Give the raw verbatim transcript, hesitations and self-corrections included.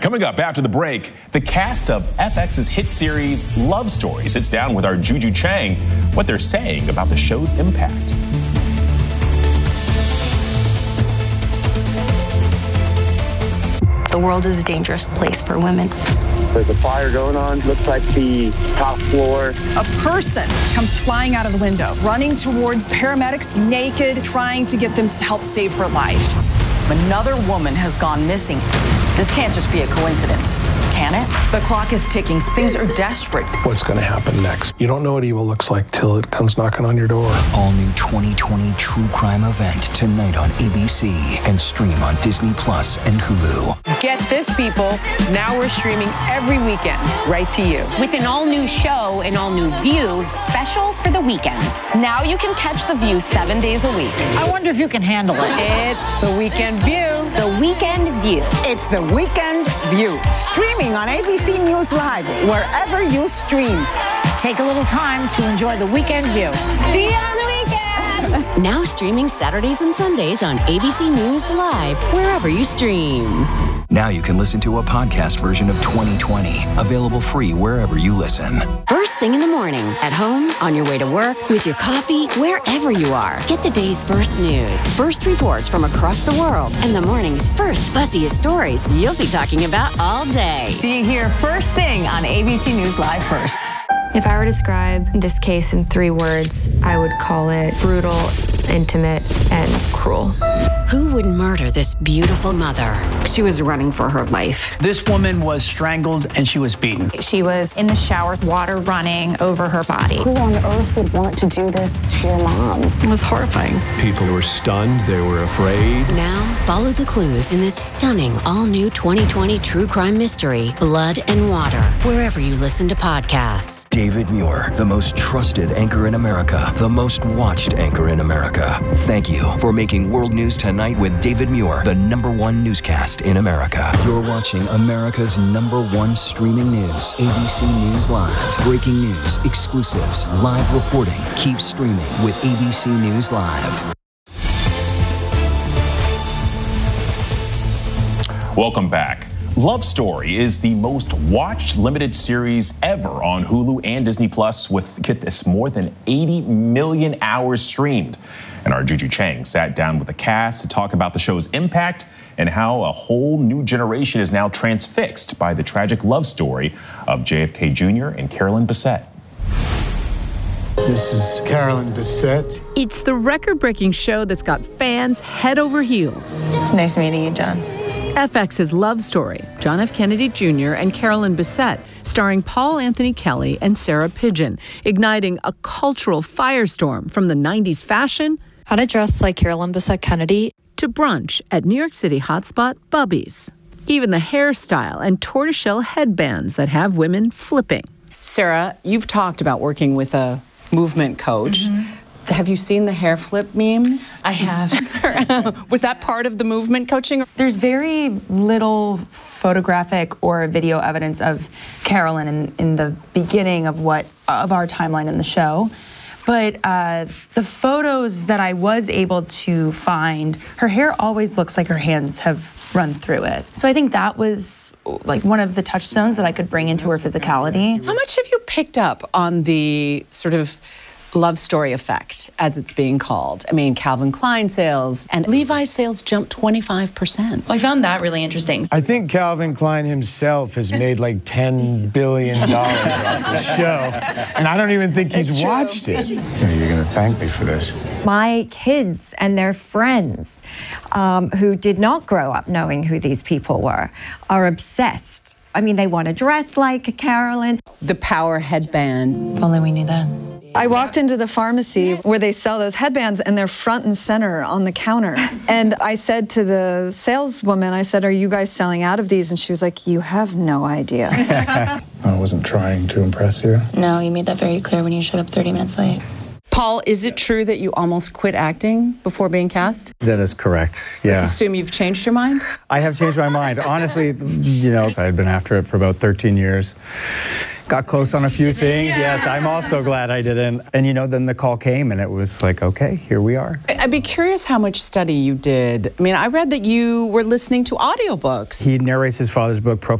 Coming up after the break, the cast of F X's hit series Love Story sits down with our Juju Chang, what they're saying about the show's impact. The world is a dangerous place for women. There's a fire going on. Looks like the top floor. A person comes flying out of the window, running towards paramedics, naked, trying to get them to help save her life. Another woman has gone missing. This can't just be a coincidence, can it? The clock is ticking. Things are desperate. What's going to happen next? You don't know what evil looks like till it comes knocking on your door. All new twenty twenty true crime event tonight on A B C and stream on Disney Plus and Hulu. Get this, people. Now we're streaming every weekend right to you. With an all-new show, an all-new view, special for the weekends. Now you can catch The View seven days a week. I wonder if you can handle it. It's The Weekend View. The Weekend View. It's The Weekend View. Streaming on A B C News Live, wherever you stream. Take a little time to enjoy The Weekend View. See you on the weekend. Now streaming Saturdays and Sundays on A B C News Live, wherever you stream. Now you can listen to a podcast version of twenty twenty, available free wherever you listen. First thing in the morning, at home, on your way to work, with your coffee, wherever you are. Get the day's first news, first reports from across the world, and the morning's first buzziest stories you'll be talking about all day. See you here first thing on A B C News Live first. If I were to describe this case in three words, I would call it brutal, intimate, and cruel. Who would murder this beautiful mother? She was running for her life. This woman was strangled and she was beaten. She was in the shower, water running over her body. Who on earth would want to do this to your mom? It was horrifying. People were stunned. They were afraid. Now, follow the clues in this stunning all-new twenty twenty true crime mystery, Blood and Water, wherever you listen to podcasts. David Muir, the most trusted anchor in America, the most watched anchor in America. Thank you for making World News Tonight with David Muir, the number one newscast in America. You're watching America's number one streaming news, A B C News Live. Breaking news, exclusives, live reporting. Keep streaming with A B C News Live. Welcome back. Love Story is the most watched limited series ever on Hulu and Disney Plus with, get this, more than eighty million hours streamed. And our Juju Chang sat down with the cast to talk about the show's impact and how a whole new generation is now transfixed by the tragic love story of J F K Junior and Carolyn Bessette. This is Carolyn Bessette. It's the record-breaking show that's got fans head over heels. It's nice meeting you, John. F X's Love Story, John F. Kennedy Junior and Carolyn Bessette, starring Paul Anthony Kelly and Sarah Pidgeon, igniting a cultural firestorm from the nineties fashion, how to dress like Carolyn Bessette Kennedy, to brunch at New York City hotspot Bubby's. Even the hairstyle and tortoiseshell headbands that have women flipping. Sarah, you've talked about working with a movement coach. Mm-hmm. Have you seen the hair flip memes? I have. Was that part of the movement coaching? There's very little photographic or video evidence of Carolyn in, in the beginning of what of our timeline in the show. But uh, the photos that I was able to find, her hair always looks like her hands have run through it. So I think that was like one of the touchstones that I could bring into her physicality. How much have you picked up on the sort of love story effect, as it's being called? I mean, Calvin Klein sales and Levi's sales jumped twenty-five percent. Well, I found that really interesting. I think Calvin Klein himself has made like ten billion dollars off the show, and I don't even think he's watched it. You're going to thank me for this. My kids and their friends, um, who did not grow up knowing who these people were, are obsessed. I mean, they want to dress like Carolyn. The power headband. If only we knew that. I walked into the pharmacy where they sell those headbands, and they're front and center on the counter. And I said to the saleswoman, I said, "Are you guys selling out of these?" And she was like, "You have no idea." I wasn't trying to impress you. No, you made that very clear when you showed up thirty minutes late. Paul, is it true that you almost quit acting before being cast? That is correct, yeah. Let's assume you've changed your mind? I have changed my mind. Honestly, you know, I had been after it for about thirteen years. Got close on a few things, yeah. Yes, I'm also glad I didn't. And you know, then the call came and it was like, okay, here we are. I'd be curious how much study you did. I mean, I read that you were listening to audiobooks. He narrates his father's book, Pro